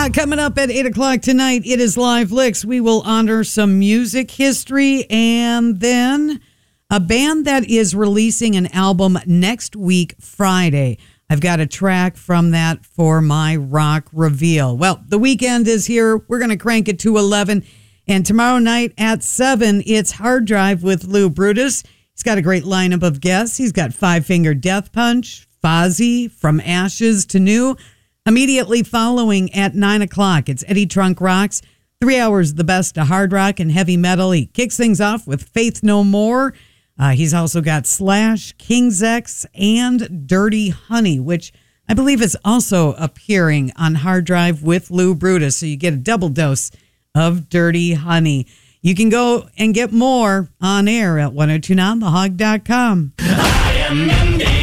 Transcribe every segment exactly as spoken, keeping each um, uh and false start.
Uh, coming up at eight o'clock tonight, it is Live Licks. We will honor some music history and then a band that is releasing an album next week, Friday. I've got a track from that for my rock reveal. Well, the weekend is here. We're going to crank it to eleven. And tomorrow night at seven, it's Hard Drive with Lou Brutus. He's got a great lineup of guests. He's got Five Finger Death Punch, Fozzy, From Ashes to New. Immediately following at nine o'clock, it's Eddie Trunk Rocks. Three hours of the best of hard rock and heavy metal. He kicks things off with Faith No More. Uh, he's also got Slash, King's X, and Dirty Honey, which I believe is also appearing on Hard Drive with Lou Brutus. So you get a double dose of Dirty Honey. You can go and get more on air at ten twenty-nine the hog dot com. I am indeed.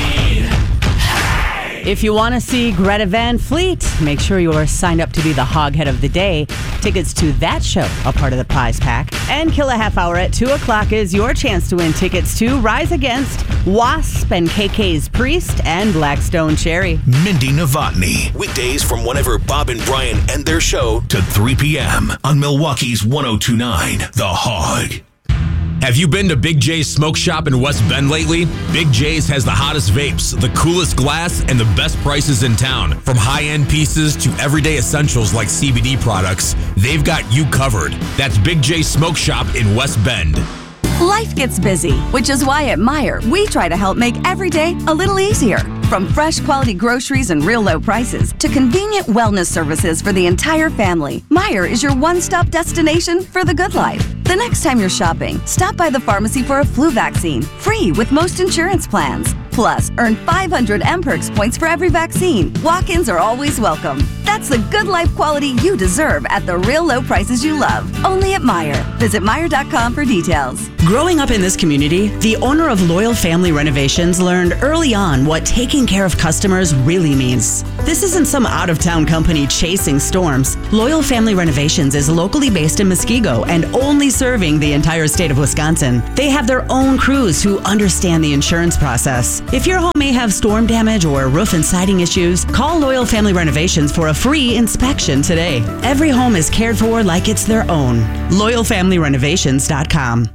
If you want to see Greta Van Fleet, make sure you are signed up to be the Hoghead of the Day. Tickets to that show are part of the prize pack. And Kill a Half Hour at two o'clock is your chance to win tickets to Rise Against, Wasp and K K's Priest, and Blackstone Cherry. Mindy Novotny. Weekdays from whenever Bob and Brian end their show to three p.m. on Milwaukee's ten twenty-nine The Hog. Have you been to Big J's Smoke Shop in West Bend lately? Big J's has the hottest vapes, the coolest glass, and the best prices in town. From high-end pieces to everyday essentials like C B D products, they've got you covered. That's Big J's Smoke Shop in West Bend. Life gets busy, which is why at Meijer, we try to help make every day a little easier. From fresh quality groceries and real low prices to convenient wellness services for the entire family, Meijer is your one-stop destination for the good life. The next time you're shopping, stop by the pharmacy for a flu vaccine, free with most insurance plans. Plus, earn five hundred M Perks points for every vaccine. Walk-ins are always welcome. That's the good life quality you deserve at the real low prices you love. Only at Meijer. Visit Meijer dot com for details. Growing up in this community, the owner of Loyal Family Renovations learned early on what taking care of customers really means. This isn't some out-of-town company chasing storms. Loyal Family Renovations is locally based in Muskego and only serving the entire state of Wisconsin. They have their own crews who understand the insurance process. If your home may have storm damage or roof and siding issues, call Loyal Family Renovations for a free inspection today. Every home is cared for like it's their own. loyal family renovations dot com.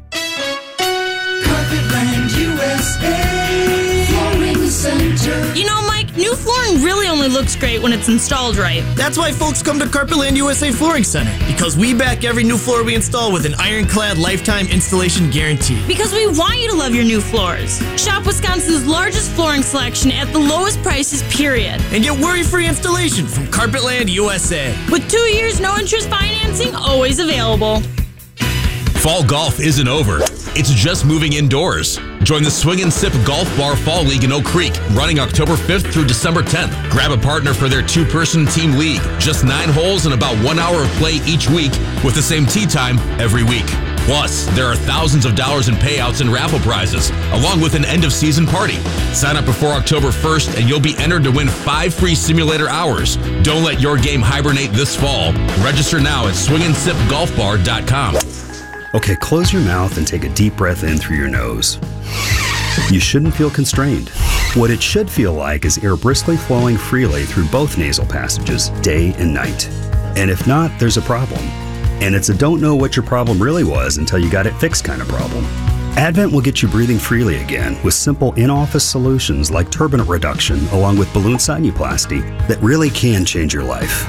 Carpetland U S A. Flooring Center. You know, Mike, new flooring really only looks great when it's installed right. That's why folks come to Carpetland U S A Flooring Center, because we back every new floor we install with an ironclad lifetime installation guarantee. Because we want you to love your new floors. Shop Wisconsin's largest flooring selection at the lowest prices, period. And get worry-free installation from Carpetland U S A. With two years no interest financing always available. Fall golf isn't over. It's just moving indoors. Join the Swing and Sip Golf Bar Fall League in Oak Creek, running October fifth through December tenth. Grab a partner for their two-person team league. Just nine holes and about one hour of play each week with the same tee time every week. Plus, there are thousands of dollars in payouts and raffle prizes, along with an end-of-season party. Sign up before October first, and you'll be entered to win five free simulator hours. Don't let your game hibernate this fall. Register now at swing and sip golf bar dot com. Okay, close your mouth and take a deep breath in through your nose. You shouldn't feel constrained. What it should feel like is air briskly flowing freely through both nasal passages, day and night. And if not, there's a problem. And it's a don't know what your problem really was until you got it fixed kind of problem. Advent will get you breathing freely again with simple in-office solutions like turbinate reduction along with balloon sinuplasty that really can change your life.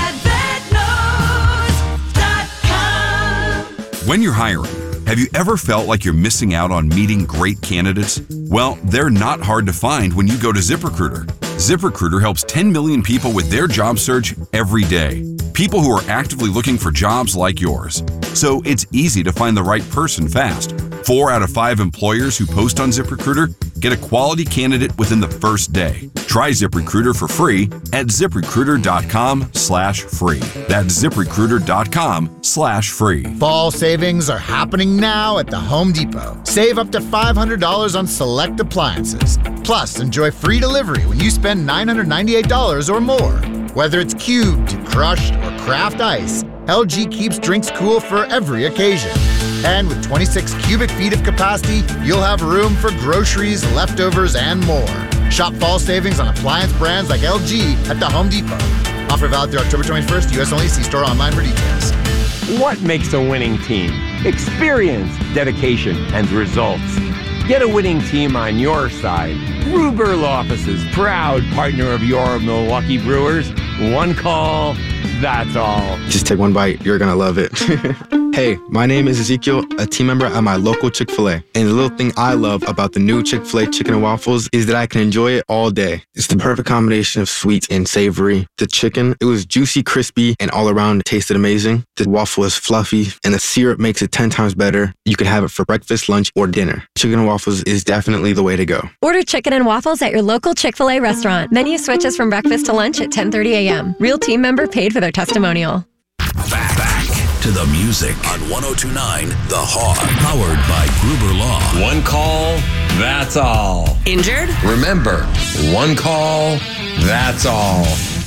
When you're hiring, have you ever felt like you're missing out on meeting great candidates? Well, they're not hard to find when you go to ZipRecruiter. ZipRecruiter helps ten million people with their job search every day. People who are actively looking for jobs like yours. So it's easy to find the right person fast. Four out of five employers who post on ZipRecruiter get a quality candidate within the first day. Try ZipRecruiter for free at ZipRecruiter.com slash free. That's ZipRecruiter.com slash free. Fall savings are happening now at the Home Depot. Save up to five hundred dollars on select appliances. Plus, enjoy free delivery when you spend nine hundred ninety-eight dollars or more. Whether it's cubed, crushed, or craft ice, L G keeps drinks cool for every occasion. And with twenty-six cubic feet of capacity, you'll have room for groceries, leftovers, and more. Shop fall savings on appliance brands like L G at the Home Depot. Offer valid through October twenty-first. U S only. See store online for details. What makes a winning team? Experience, dedication, and results. Get a winning team on your side. Gruber Law Offices, proud partner of your Milwaukee Brewers. One call, that's all. Just take one bite. You're going to love it. Hey, my name is Ezekiel, a team member at my local Chick-fil-A. And the little thing I love about the new Chick-fil-A chicken and waffles is that I can enjoy it all day. It's the perfect combination of sweet and savory. The chicken, it was juicy, crispy, and all around it tasted amazing. The waffle is fluffy, and the syrup makes it ten times better. You can have it for breakfast, lunch, or dinner. Chicken and waffles is definitely the way to go. Order chicken and waffles at your local Chick-fil-A restaurant. Menu switches from breakfast to lunch at ten thirty a.m. Real team member paid for their testimonial. Back, back to the music on one oh two point nine The Hog, powered by Gruber Law. One call, that's all. Injured? Remember, one call, that's all.